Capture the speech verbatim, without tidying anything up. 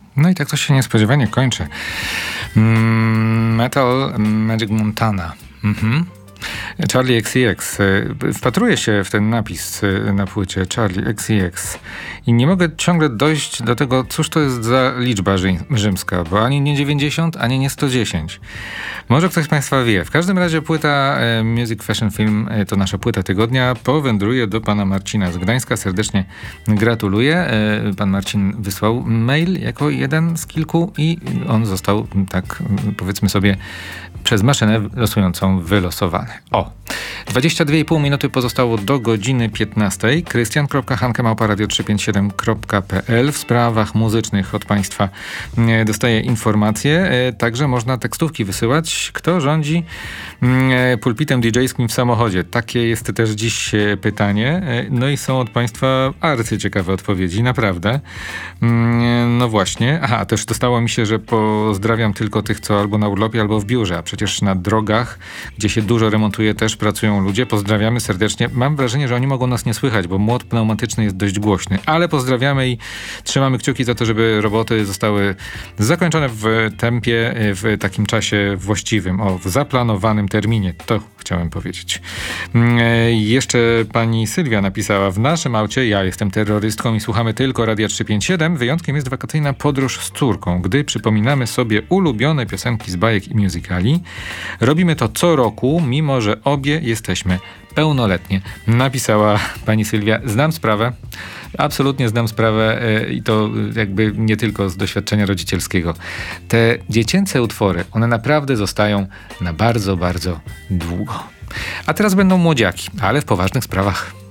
No i tak to się niespodziewanie kończy. Mm, Metal Magic Montana. Mhm. Charli X C X. Wpatruję się w ten napis na płycie Charli X C X i nie mogę ciągle dojść do tego, cóż to jest za liczba rzymska, bo ani nie dziewięćdziesiąt, ani nie sto dziesięć. Może ktoś z Państwa wie. W każdym razie płyta Music Fashion Film, to nasza płyta tygodnia, powędruje do pana Marcina z Gdańska. Serdecznie gratuluję. Pan Marcin wysłał mail jako jeden z kilku i on został, tak powiedzmy sobie, przez maszynę losującą wylosowany. O! dwadzieścia dwie i pół minuty pozostało do godziny piętnastej. krystian kropka hanke małpa radio trzysta pięćdziesiąt siedem kropka p l. W sprawach muzycznych od Państwa dostaję informacje. Także można tekstówki wysyłać. Kto rządzi pulpitem didżejskim w samochodzie? Takie jest też dziś pytanie. No i są od Państwa arcyciekawe odpowiedzi, naprawdę. No właśnie. Aha, też dostało mi się, że pozdrawiam tylko tych, co albo na urlopie, albo w biurze, a przecież na drogach, gdzie się dużo remontuje, też pracują ludzie. Pozdrawiamy serdecznie. Mam wrażenie, że oni mogą nas nie słychać, bo młot pneumatyczny jest dość głośny, ale pozdrawiamy i trzymamy kciuki za to, żeby roboty zostały zakończone w tempie, w takim czasie właściwym, o, w zaplanowanym terminie. To chciałem powiedzieć. Jeszcze pani Sylwia napisała: w naszym aucie ja jestem terrorystką i słuchamy tylko Radia trzysta pięćdziesiąt siedem. Wyjątkiem jest wakacyjna podróż z córką, gdy przypominamy sobie ulubione piosenki z bajek i musicali. Robimy to co roku, mimo że obie jesteśmy pełnoletnie. Napisała pani Sylwia. Znam sprawę. Absolutnie znam sprawę i to jakby nie tylko z doświadczenia rodzicielskiego. Te dziecięce utwory, one naprawdę zostają na bardzo, bardzo długo. A teraz będą młodziaki, ale w poważnych sprawach.